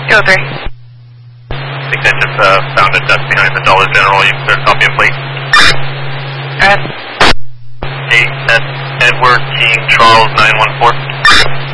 203. I think I just found a duck behind the Dollar General. You can clear copy and plate. Alright. Hey, that's Edward King Charles 914.